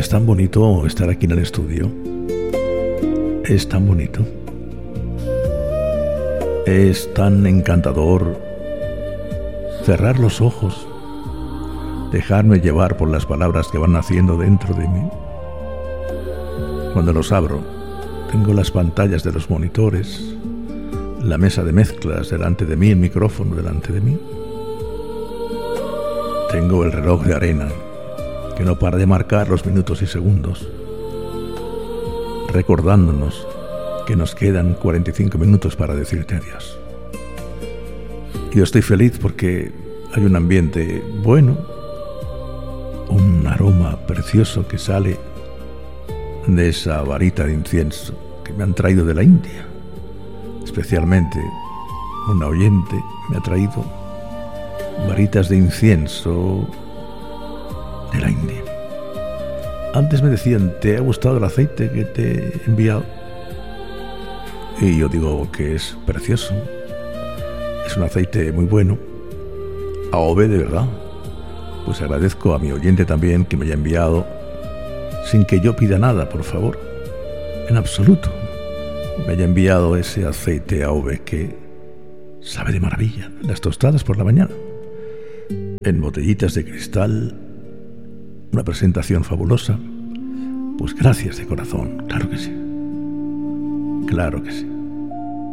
Es tan bonito estar aquí en el estudio. Es tan bonito. Es tan encantador cerrar los ojos, dejarme llevar por las palabras que van naciendo dentro de mí. Cuando los abro, tengo las pantallas de los monitores, la mesa de mezclas delante de mí, el micrófono delante de mí. Tengo el reloj de arena que no para de marcar los minutos y segundos, recordándonos que nos quedan 45 minutos para decirte adiós. Yo estoy feliz porque hay un ambiente bueno, un aroma precioso que sale de esa varita de incienso que me han traído de la India. Especialmente una oyente me ha traído varitas de incienso de la India. Antes me decían, ¿te ha gustado el aceite que te he enviado? Y yo digo que es precioso. Es un aceite muy bueno. AOV de verdad. Pues agradezco a mi oyente también que me haya enviado, sin que yo pida nada, por favor, en absoluto, me haya enviado ese aceite AOV que sabe de maravilla. Las tostadas por la mañana, en botellitas de cristal, una presentación fabulosa. Pues gracias de corazón, claro que sí. Claro que sí.